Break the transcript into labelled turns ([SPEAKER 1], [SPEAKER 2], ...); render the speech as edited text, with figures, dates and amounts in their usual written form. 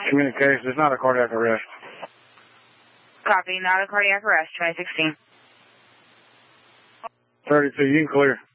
[SPEAKER 1] Communications, it's not a cardiac arrest.
[SPEAKER 2] Copy, not a cardiac arrest, 2016.
[SPEAKER 1] 32, you can clear.